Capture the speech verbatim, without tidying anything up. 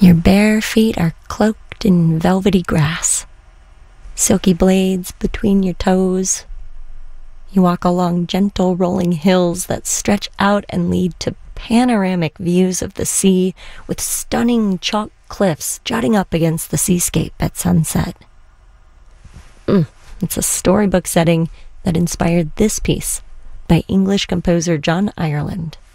Your bare feet are cloaked in velvety grass, silky blades between your toes. You walk along gentle rolling hills that stretch out and lead to panoramic views of the sea with stunning chalk cliffs jutting up against the seascape at sunset. Mm, it's a storybook setting that inspired this piece by English composer John Ireland.